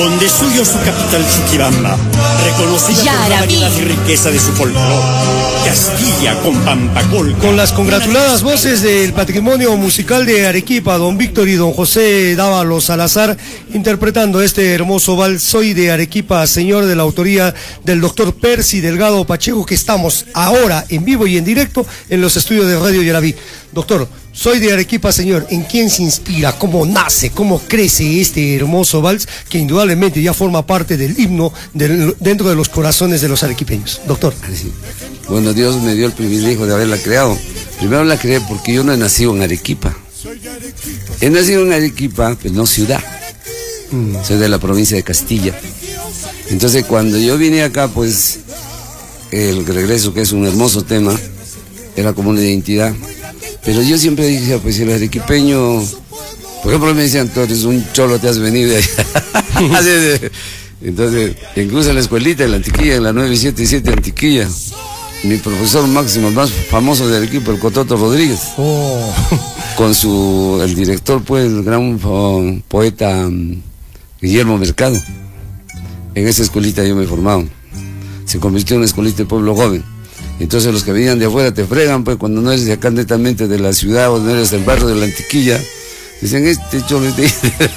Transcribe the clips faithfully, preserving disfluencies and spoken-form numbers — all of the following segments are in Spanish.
Donde suyo su capital Chuquibamba, reconocida por la variedad y riqueza de su folclore. Castilla con Pampacol. Con las congratuladas voces del patrimonio musical de Arequipa, don Víctor y don José Dávalos Salazar, interpretando este hermoso vals Soy de Arequipa, señor, de la autoría del doctor Percy Delgado Pacheco, que estamos ahora en vivo y en directo en los estudios de Radio Yaraví. Doctor, Soy de Arequipa, señor, ¿en quién se inspira? ¿Cómo nace? ¿Cómo crece este hermoso vals que indudablemente ya forma parte del himno del, dentro de los corazones de los arequipeños? Doctor. Sí. Bueno, Dios me dio el privilegio de haberla creado. Primero la creé porque yo no he nacido en Arequipa. He nacido en Arequipa, pues no ciudad. Mm. Soy de la provincia de Castilla. Entonces cuando yo vine acá, pues el regreso, que es un hermoso tema, era como una identidad. Pero yo siempre dije, pues si el arequipeño, por ejemplo me decían, tú eres un cholo, te has venido de allá. Entonces, incluso en la escuelita, en la Antiquilla, en la nueve siete siete Antiquilla, mi profesor máximo, el más famoso del equipo, el Cototo Rodríguez, oh. con su, el director, pues, el gran uh, poeta um, Guillermo Mercado. En esa escuelita yo me he formado. Se convirtió en una escuelita de pueblo joven. Entonces los que venían de afuera te fregan, pues, cuando no eres de acá netamente de la ciudad o no eres del barrio de la Antiquilla. Dicen, este cholo, este...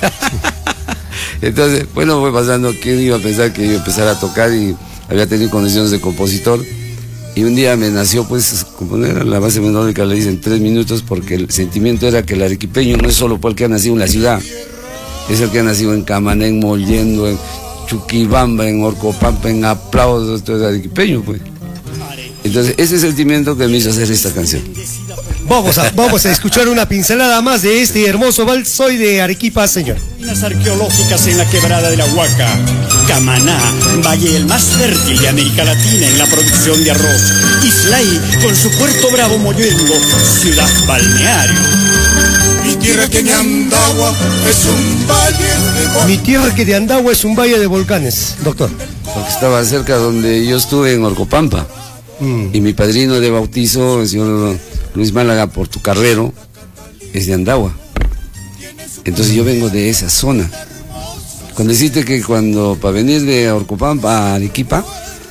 Entonces, bueno, fue pasando, ¿quién iba a pensar que iba a empezar a tocar? Y había tenido condiciones de compositor. Y un día me nació, pues, componer la base melódica, le dicen tres minutos, porque el sentimiento era que el arequipeño no es solo por el que ha nacido en la ciudad, es el que ha nacido en Camaná, en Mollendo, en Chuquibamba, en Orcopampa, en Aplausos, todo es arequipeño, pues. Entonces, ese sentimiento que me hizo hacer esta canción. Vamos a, vamos a escuchar una pincelada más de este hermoso vals Soy de Arequipa, señor. Las arqueológicas en la quebrada de la Huaca, Camaná, valle el más fértil de América Latina en la producción de arroz. Islay, con su puerto Bravo Mollendo, ciudad balneario. Mi tierra que de Andagua es un valle de volcanes. Mi tierra que de Andagua es un valle de volcanes, doctor. Porque estaba cerca donde yo estuve, en Orcopampa. Mm. Y mi padrino de bautizo, el señor Luis Málaga Portucarrero, es de Andagua. Entonces yo vengo de esa zona. Cuando deciste que cuando para venir de Orcopampa a Arequipa,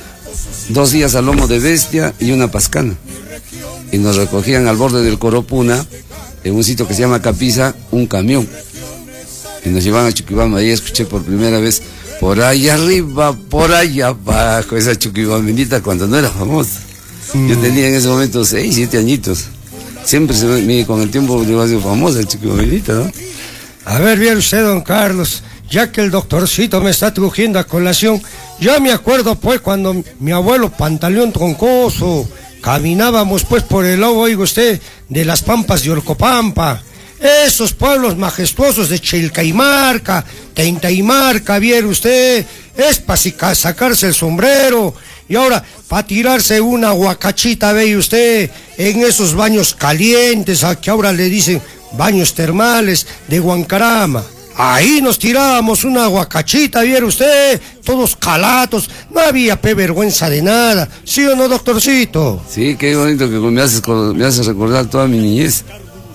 dos días al lomo de bestia y una pascana. Y nos recogían al borde del Coropuna, en un sitio que se llama Capiza, un camión. Y nos llevaban a Chuquibamba. Ahí escuché por primera vez, por ahí arriba, por allá abajo, esa Chuquibambinita cuando no era famosa. Mm. Yo tenía en ese momento seis, siete añitos. Siempre se me, con el tiempo me ha sido famosa el Chuquibambinita, ¿no? A ver, bien usted, don Carlos, ya que el doctorcito me está trujendo a colación, yo me acuerdo pues cuando mi abuelo Pantaleón Troncoso, caminábamos pues por el lado, oiga usted, de las pampas de Orcopampa, esos pueblos majestuosos de Chilcaimarca, Teintaimarca, viera usted, es para sacarse el sombrero, y ahora para tirarse una huacachita, ve usted, en esos baños calientes, a que ahora le dicen baños termales de Huancarama. Ahí nos tirábamos una huacachita, viera usted, todos calatos, no había pe vergüenza de nada, ¿sí o no, doctorcito? Sí, qué bonito que me haces, me haces recordar toda mi niñez.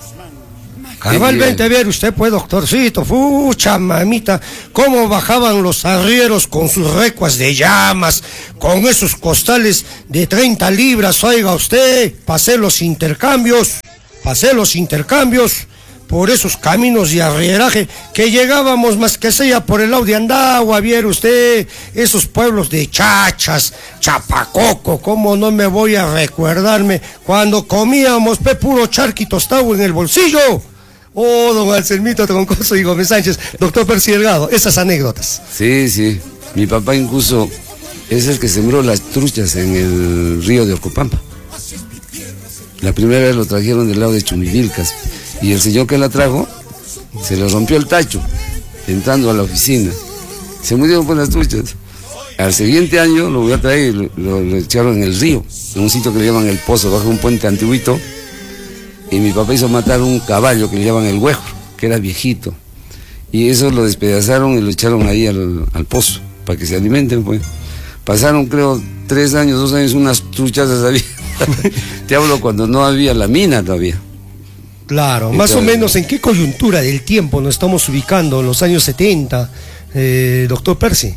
Cabalmente, ver usted pues, doctorcito, fucha mamita, cómo bajaban los arrieros con sus recuas de llamas, con esos costales de treinta libras, oiga usted, pasé los intercambios, pasé los intercambios por esos caminos de arrieraje que llegábamos más que sea por el lado de Andagua, viera usted, esos pueblos de Chachas, Chapacoco, cómo no me voy a recordarme cuando comíamos pe puro charqui tostado en el bolsillo. Oh, don Anselmito Troncoso y Gómez Sánchez, doctor Percy Delgado, esas anécdotas. Sí, sí, mi papá incluso es el que sembró las truchas en el río de Orcopampa. La primera vez lo trajeron del lado de Chumivilcas y el señor que la trajo se le rompió el tacho entrando a la oficina. Se murieron por las truchas. Al siguiente año lo voy a traer y lo, lo, lo echaron en el río, en un sitio que le llaman El Pozo, bajo un puente antiguito. Y mi papá hizo matar un caballo que le llaman el huejo, que era viejito. Y eso lo despedazaron y lo echaron ahí al, al pozo, para que se alimenten, pues. Pasaron, creo, tres años, dos años, unas truchazas había. Te hablo cuando no había la mina todavía. Claro, entonces, más o menos, ¿en qué coyuntura del tiempo nos estamos ubicando? ¿En los años setenta? eh, doctor Percy?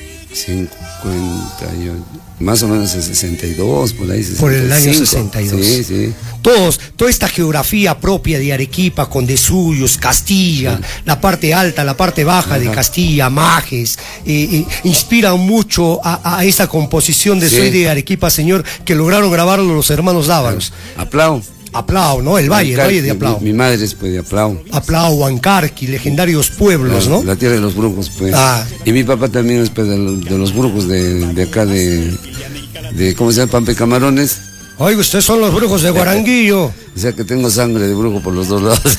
cincuenta y ocho, más o menos en sesenta y dos, por ahí. Por el año sesenta y dos. Sí, sí. Todos, toda esta geografía propia de Arequipa, con de Suyos, Castilla, sí. La parte alta, la parte baja. Ajá. De Castilla, Majes, eh, eh, inspiran mucho a, a esa composición de sí. Soy de Arequipa, señor, que lograron grabarlo los hermanos Dávalos. Aplaudo. Aplau, ¿no? El valle, Huancarqui, el valle de Aplau. Mi, mi madre es pues de Aplau. Aplau, Huancarqui, legendarios pueblos, la, ¿no? La tierra de los brujos, pues. Ah. Y mi papá también es pues, de, de los brujos de, de acá de, de, ¿cómo se llama? Pampe Camarones. Oiga, ustedes son los brujos de Guaranguillo. O sea que tengo sangre de brujo por los dos lados.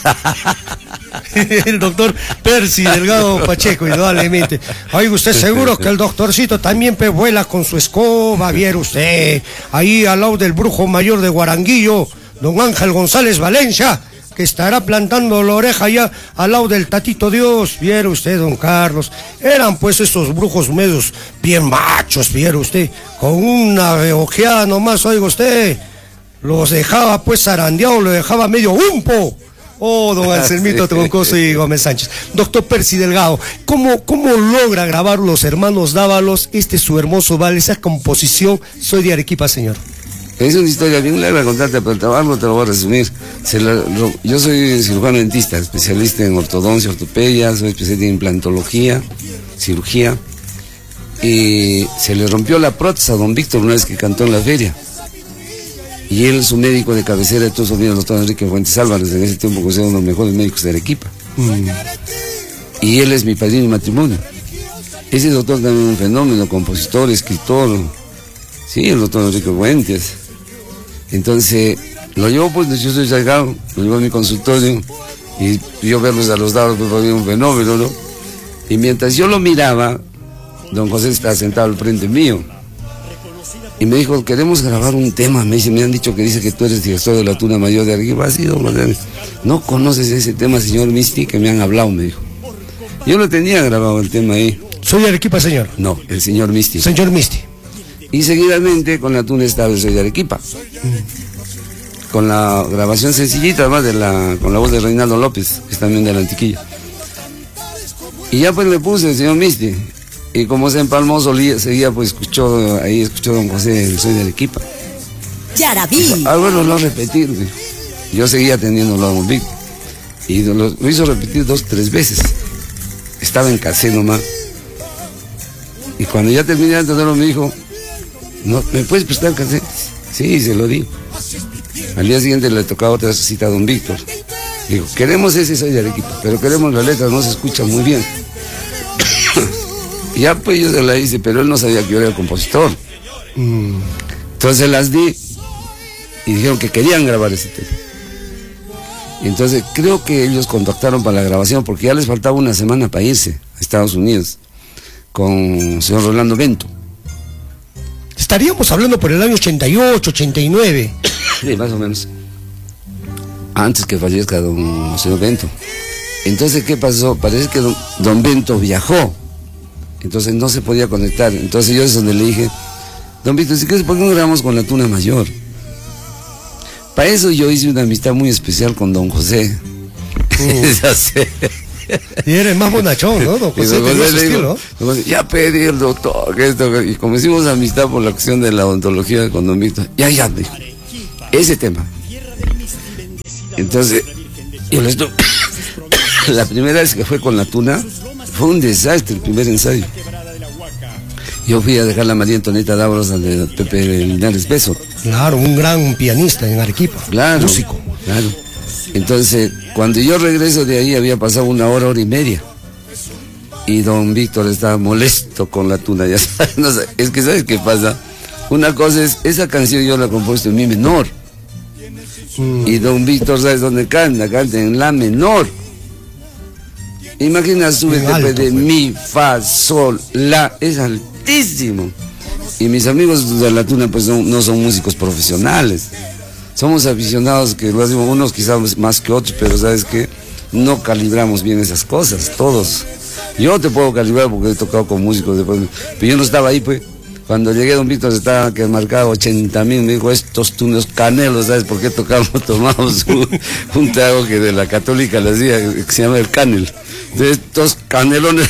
El doctor Percy Delgado Pacheco, indudablemente. Oiga, usted seguro que el doctorcito también pe vuela con su escoba, viera usted. Ahí al lado del brujo mayor de Guaranguillo, don Ángel González Valencia, que estará plantando la oreja allá al lado del Tatito Dios, viera usted, don Carlos. Eran pues estos brujos medios bien machos, viera usted, con una ojeada nomás, oiga usted, los dejaba pues zarandeado, lo dejaba medio humpo. Oh, don Anselmito Troncoso y Gómez Sánchez. Doctor Percy Delgado, ¿cómo, cómo logra grabar los hermanos Dávalos este su hermoso vals, esa composición Soy de Arequipa, señor? Es una historia bien larga contarte, pero el trabajo te lo voy a resumir. Se la, lo, yo soy cirujano dentista, especialista en ortodoncia, ortopedia, soy especialista en implantología, cirugía. Y se le rompió la prótesis a don Víctor una vez que cantó en la feria. Y él, su médico de cabecera de todos los días, el doctor Enrique Fuentes Álvarez, en ese tiempo considerado uno de los mejores médicos de Arequipa. Mm. Y él es mi padrino de matrimonio. Ese doctor también es un fenómeno, compositor, escritor. Sí, el doctor Enrique Fuentes. Entonces, lo llevo pues, yo soy salgado, lo llevo a mi consultorio, y yo verlos a los dados, pues había un fenómeno, ¿no? Y mientras yo lo miraba, don José estaba sentado al frente mío, y me dijo, queremos grabar un tema, me dice, me han dicho que dice que tú eres director de la Tuna Mayor de Arequipa. Así, don José, no conoces ese tema, señor Misti, que me han hablado, me dijo. Yo lo tenía grabado el tema ahí. ¿Soy de Arequipa, señor? No, el señor Misti. Señor Misti. Y seguidamente con la Tuna estaba Soy de Arequipa. Mm. Con la grabación sencillita, además, de la, con la voz de Reinaldo López, que es también de la Antiquilla. Y ya pues le puse el señor Misti. Y como se empalmó, solía, seguía, pues escuchó, ahí escuchó don José, Soy de Arequipa. Yarabí. Ah, bueno, lo repetir. Dijo. Yo seguía teniéndolo a don Víctor. Y lo, lo hizo repetir dos, tres veces. Estaba en casé nomás. Y cuando ya terminé de entenderlo, me dijo, no, ¿me puedes prestar casé? Sí, se lo di. Al día siguiente le tocaba otra cita a don Víctor. Digo, queremos ese Soy de Arequipa, pero queremos la letra, no se escucha muy bien. Y ya pues yo se la hice, pero él no sabía que yo era el compositor. Mm. Entonces las di y dijeron que querían grabar ese tema. Y entonces creo que ellos contactaron para la grabación, porque ya les faltaba una semana para irse a Estados Unidos con el señor Rolando Bento. Estaríamos hablando por el año ochenta y ocho, ochenta y nueve. Sí, más o menos. Antes que fallezca don señor Bento. Entonces, ¿qué pasó? Parece que don, don Bento viajó. Entonces no se podía conectar. Entonces yo es donde le dije, don Víctor, si quieres, ¿por qué no grabamos con la Tuna Mayor? Para eso yo hice una amistad muy especial con don José. Uh. Y eres más bonachón, ¿no? Don José, don José le digo, estilo. Don José, ya pedí el doctor, que esto, y como hicimos amistad por la cuestión de la odontología con don Víctor, ya, ya, me dijo, ese tema. Entonces, yo le estoy... La primera vez que fue con la Tuna, fue un desastre el primer ensayo. Yo fui a dejar la María Antonieta Dávalos de Pepe Linares Beso. Claro, un gran pianista en Arequipa. Claro. Músico. Claro. Entonces, cuando yo regreso de ahí, había pasado una hora, hora y media. Y don Víctor estaba molesto con la Tuna. Ya sabes, no sé, es que ¿sabes qué pasa? Una cosa es, esa canción yo la he compuesto en mi menor. Mm. Y don Víctor, ¿sabes dónde canta? Canta en la menor. Imagina, sube alto, de pues. Mi, fa, sol, la, es altísimo. Y mis amigos de la Tuna pues no, no son músicos profesionales. Somos aficionados que lo hacemos, unos quizás más que otros, pero sabes que no calibramos bien esas cosas, todos. Yo te puedo calibrar porque he tocado con músicos después, pero yo no estaba ahí, pues. Cuando llegué, don Víctor estaba que marcaba ochenta mil, me dijo, estos tunos canelos, ¿sabes por qué tocamos? Tomamos un, un trago que de la Católica le hacía, que se llama el canel. de estos canelones.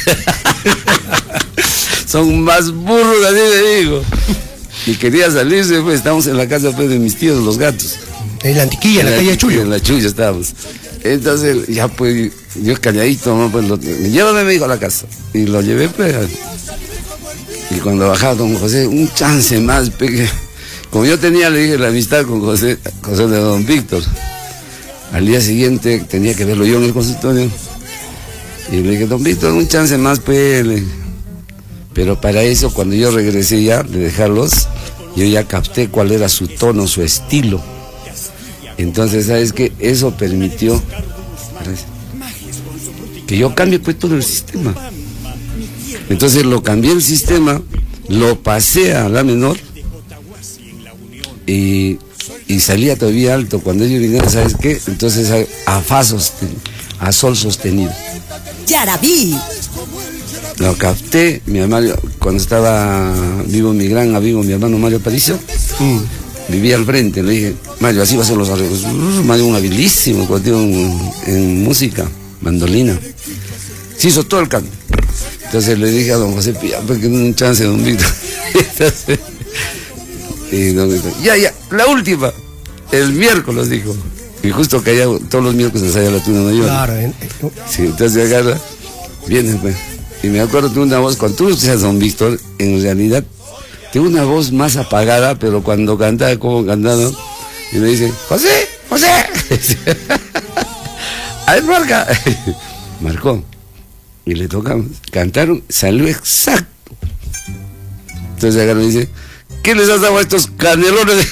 Son más burros, así le digo. Y quería salirse, pues estamos en la casa pues, de mis tíos, los gatos. En la Antiquilla, en la, la calle Chuyo. En la Chuyo estábamos. Entonces, ya pues, yo calladito, ¿no? Pues, lo, llévame, me dijo, a la casa. Y lo llevé, pues. Y cuando bajaba don José, un chance más, pues, como yo tenía, le dije, la amistad con José, José de don Víctor. Al día siguiente tenía que verlo yo en el consultorio. Y le dije, don Víctor, un chance más, pues. Pero para eso, cuando yo regresé ya, de dejarlos, yo ya capté cuál era su tono, su estilo. Entonces, ¿sabes qué? Eso permitió que yo cambie pues todo el sistema. Entonces lo cambié el sistema, lo pasé a la menor y, y salía todavía alto. Cuando ellos vinieron, ¿sabes qué? Entonces a, a fa sostenido, a sol sostenido. Yarabí. Lo capté, mi hermano, cuando estaba vivo mi gran amigo, mi hermano Mario Aparicio, mm. vivía al frente, le dije, Mario, así va a ser los arreglos. Mario, un habilísimo contigo en, en música, mandolina. Se hizo todo el cambio. Entonces le dije a don José, porque no un chance, don Víctor. Entonces, y don Víctor, ya, ya, la última, el miércoles, dijo. Y justo que allá, todos los miércoles ensaya la Tuna Mayor. Claro, ¿eh? Sí, entonces agarra, viene pues. Y me acuerdo, tuve una voz, cuando tú escuchas a don Víctor, en realidad, tengo una voz más apagada, pero cuando cantaba, como cantando, y me dice, José, José, a ver, marca. Marcó. Y le tocamos. Cantaron, salió exacto. Entonces agarró y dice, ¿qué les has dado a estos canelones?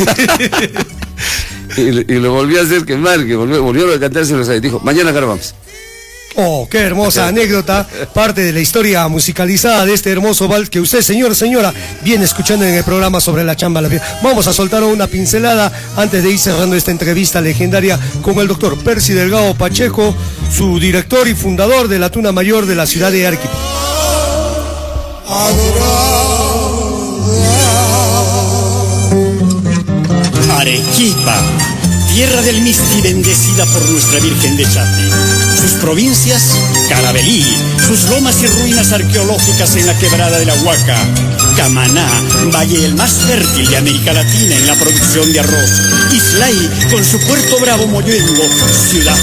y, y lo volvió a hacer que marque, volvió, volvió a cantarse y dijo, mañana grabamos. Oh, qué hermosa anécdota, parte de la historia musicalizada de este hermoso vals que usted, señor, señora, viene escuchando en el programa Sobre la Chamba. Vamos a soltar una pincelada antes de ir cerrando esta entrevista legendaria con el doctor Percy Delgado Pacheco, su director y fundador de la Tuna Mayor de la ciudad de Arequipa. Arequipa, tierra del Misti bendecida por nuestra Virgen de Chapi. Sus provincias, Carabelí, sus lomas y ruinas arqueológicas en la quebrada de la Huaca. Camaná, valle el más fértil de América Latina en la producción de arroz. Islay, con su puerto bravo Moyengo, ciudad